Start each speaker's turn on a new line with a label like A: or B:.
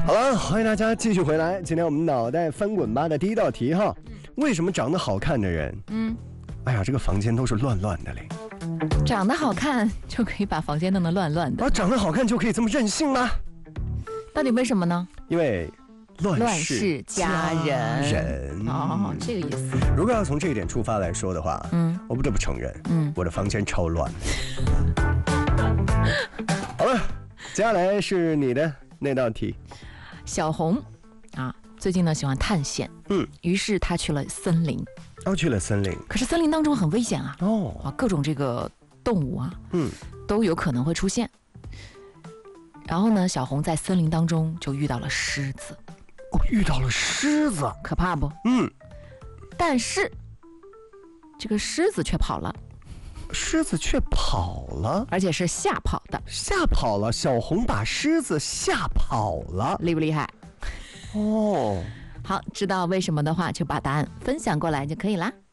A: 好了，欢迎大家继续回来。今天我们脑袋翻滚吧的第一道题哈，为什么长得好看的人，哎呀，这个房间都是乱乱的嘞？
B: 长得好看就可以把房间弄得乱乱的
A: 啊，长得好看就可以这么任性吗？
B: 到底为什么呢？
A: 因为乱世
B: 佳人。
A: 哦，
B: 这个意思。
A: 如果要从这一点出发来说的话，我不得不承认，我的房间超乱。好了，接下来是你的那道题。
B: 小红啊，最近呢喜欢探险，于是他去了森林。
A: 去了森林，
B: 可是森林当中很危险啊，各种这个动物啊，都有可能会出现。然后呢，小红在森林当中就遇到了狮子。
A: 遇到了狮子，
B: 可怕不？但是这个狮子却跑了。
A: 狮子却跑了，
B: 而且是吓跑的。
A: 吓跑了，小红把狮子吓跑了，
B: 厉不厉害？
A: 哦，
B: 好，知道为什么的话，就把答案分享过来就可以啦。